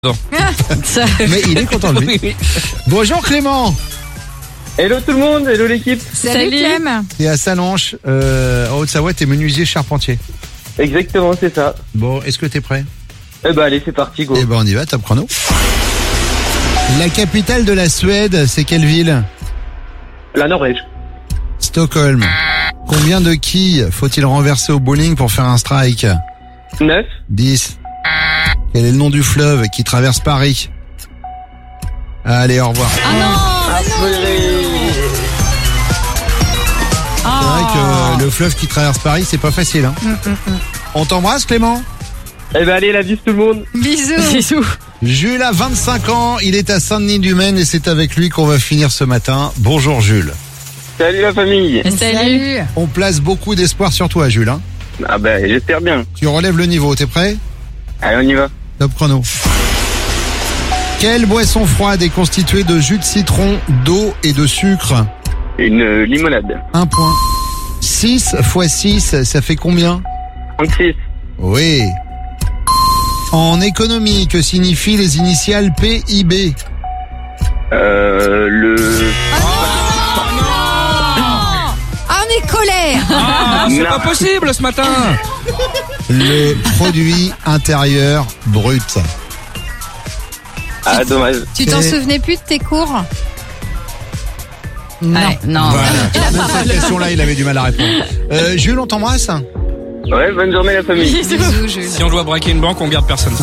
Non. Mais il est content de lui. Oui. Bonjour Clément. Hello tout le monde, hello l'équipe. Salut Clem. T'es à Sallanches, en Haute-Savoie, t'es menuisier charpentier. Exactement, c'est ça. Bon, est-ce que t'es prêt? Eh ben allez, c'est parti, go. Eh ben on y va, top chrono. La capitale de la Suède, c'est quelle ville? La Norvège. Stockholm. Combien de quilles faut-il renverser au bowling pour faire un strike? 9. 10. Quel est le nom du fleuve qui traverse Paris? Allez, au revoir. Ah non. C'est vrai que le fleuve qui traverse Paris, c'est pas facile. Hein. On t'embrasse Clément. Eh ben allez, la bise tout le monde. Bisous. Jules a 25 ans, il est à Saint-Denis-du-Maine et c'est avec lui qu'on va finir ce matin. Bonjour Jules. Salut la famille. Salut. On place beaucoup d'espoir sur toi Jules. Hein. Ah ben j'espère bien. Tu relèves le niveau, t'es prêt? Allez, on y va. Top chrono. Quelle boisson froide est constituée de jus de citron, d'eau et de sucre? Une limonade. 1 point. 6 x 6, ça fait combien? 36. Oui. En économie, que signifient les initiales PIB? Ah, on est colère. Ah, c'est Non. pas possible ce matin. Le produit intérieur brut. Ah dommage. Tu t'en Et- souvenais plus de tes cours? Non. Non. Voilà. Même cette question-là, il avait du mal à répondre. Jules, on t'embrasse? Ouais, bonne journée la famille. Bisous Jules. Si on doit braquer une banque, on garde personne.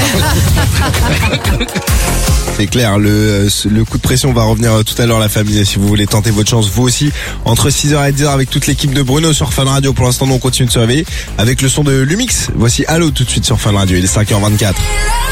C'est clair, le coup de pression va revenir tout à l'heure la famille, si vous voulez tenter votre chance vous aussi, entre 6h et 10h avec toute l'équipe de Bruno sur Fun Radio. Pour l'instant, nous on continue de se réveiller avec le son de Lumix. Voici Allo tout de suite sur Fun Radio, il est 5h24.